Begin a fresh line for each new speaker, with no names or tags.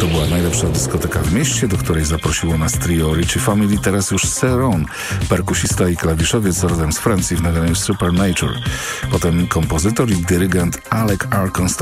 To była najlepsza dyskoteka w mieście, do której zaprosiło nas trio Ritchie Family, teraz już Ceron, perkusista i klawiszowiec rodem z Francji w nagraniu Supernature. Potem kompozytor i dyrygent Alec Armstrong